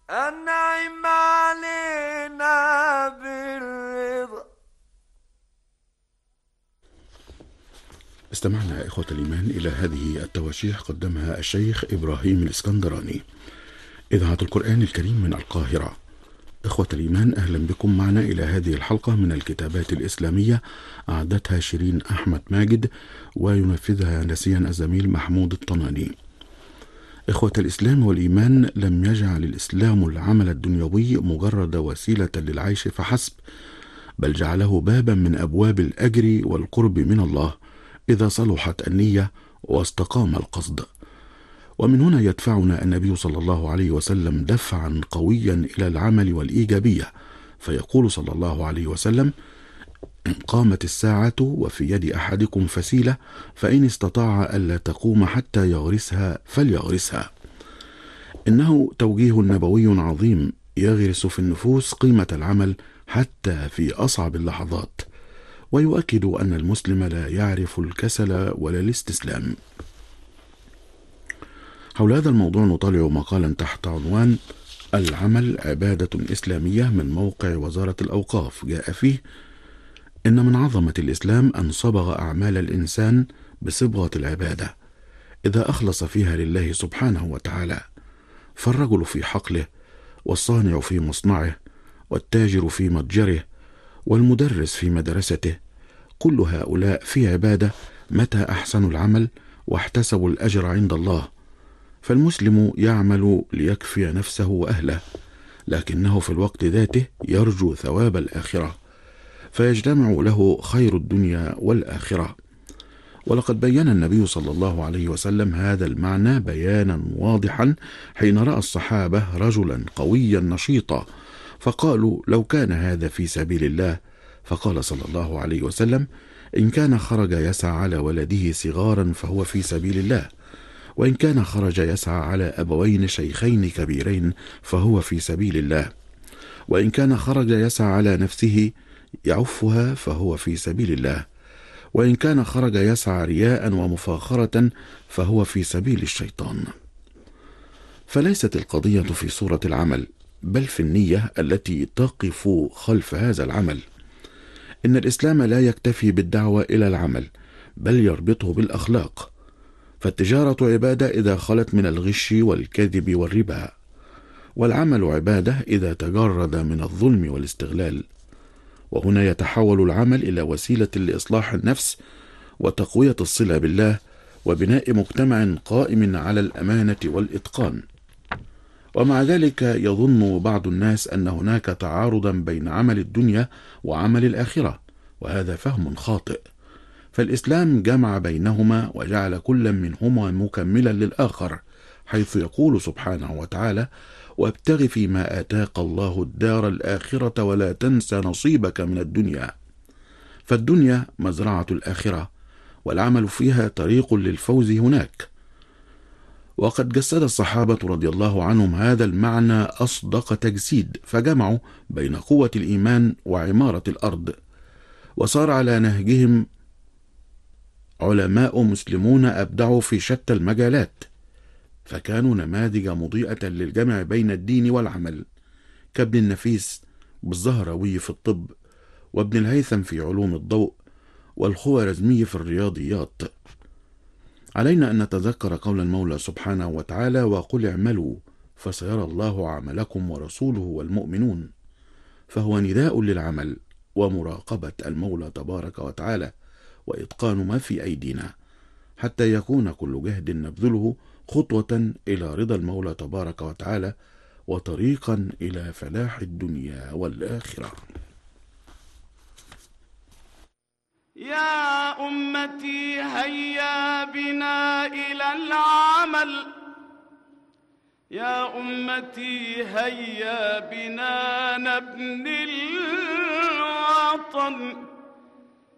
أنعم علينا بالرضا. استمعنا إخوة الإيمان إلى هذه التواشيح قدمها الشيخ إبراهيم الإسكندراني، إذاعة القرآن الكريم من القاهرة. إخوة الإيمان، أهلا بكم معنا إلى هذه الحلقة من الكتابات الإسلامية، أعدتها شيرين أحمد ماجد وينفذها نسيا الزميل محمود الطناني. إخوة الإسلام والإيمان، لم يجعل الإسلام العمل الدنيوي مجرد وسيلة للعيش فحسب، بل جعله بابا من أبواب الأجر والقرب من الله إذا صلحت النية واستقام القصد. ومن هنا يدفعنا النبي صلى الله عليه وسلم دفعا قويا إلى العمل والإيجابية، فيقول صلى الله عليه وسلم: إن قامت الساعة وفي يد أحدكم فسيلة فإن استطاع ألا تقوم حتى يغرسها فليغرسها. إنه توجيه نبوي عظيم يغرس في النفوس قيمة العمل حتى في أصعب اللحظات، ويؤكد أن المسلم لا يعرف الكسل ولا الاستسلام. حول هذا الموضوع نطالع مقالا تحت عنوان العمل عبادة إسلامية من موقع وزارة الأوقاف. جاء فيه: إن من عظمة الإسلام أن صبغ أعمال الإنسان بصبغة العبادة إذا أخلص فيها لله سبحانه وتعالى، فالرجل في حقله، والصانع في مصنعه، والتاجر في متجره، والمدرس في مدرسته، كل هؤلاء في عبادة متى أحسنوا العمل واحتسبوا الأجر عند الله. فالمسلم يعمل ليكفي نفسه وأهله، لكنه في الوقت ذاته يرجو ثواب الآخرة، فيجتمع له خير الدنيا والآخرة. ولقد بين النبي صلى الله عليه وسلم هذا المعنى بيانا واضحا حين رأى الصحابة رجلا قويا نشيطا، فقالوا: لو كان هذا في سبيل الله. فقال صلى الله عليه وسلم: إن كان خرج يسعى على ولده صغارا فهو في سبيل الله، وإن كان خرج يسعى على أبوين شيخين كبيرين فهو في سبيل الله، وإن كان خرج يسعى على نفسه يعفها فهو في سبيل الله، وإن كان خرج يسعى رياء ومفاخرة فهو في سبيل الشيطان. فليست القضية في صورة العمل، بل في النية التي تقف خلف هذا العمل. إن الإسلام لا يكتفي بالدعوة إلى العمل، بل يربطه بالأخلاق، فالتجارة عبادة إذا خلت من الغش والكذب والربا، والعمل عبادة إذا تجرد من الظلم والاستغلال. وهنا يتحول العمل إلى وسيلة لإصلاح النفس وتقوية الصلة بالله وبناء مجتمع قائم على الأمانة والإتقان. ومع ذلك يظن بعض الناس أن هناك تعارضا بين عمل الدنيا وعمل الآخرة، وهذا فهم خاطئ. فالإسلام جمع بينهما وجعل كل منهما مكملا للآخر، حيث يقول سبحانه وتعالى: وابتغ فيما آتاك الله الدار الآخرة ولا تنس نصيبك من الدنيا. فالدنيا مزرعة الآخرة، والعمل فيها طريق للفوز هناك. وقد جسد الصحابة رضي الله عنهم هذا المعنى أصدق تجسيد، فجمعوا بين قوة الإيمان وعمارة الأرض، وصار على نهجهم علماء مسلمون أبدعوا في شتى المجالات، فكانوا نماذج مضيئة للجمع بين الدين والعمل، كابن النفيس بالزهروي في الطب، وابن الهيثم في علوم الضوء، والخوارزمي في الرياضيات. علينا أن نتذكر قول المولى سبحانه وتعالى: وقل اعملوا فسيرى الله عملكم ورسوله والمؤمنون. فهو نداء للعمل ومراقبة المولى تبارك وتعالى وإتقان ما في أيدينا، حتى يكون كل جهد نبذله خطوة إلى رضا المولى تبارك وتعالى وطريقا إلى فلاح الدنيا والآخرة. يا أمتي هيا بنا إلى العمل، يا أمتي هيا بنا نبني الوطن،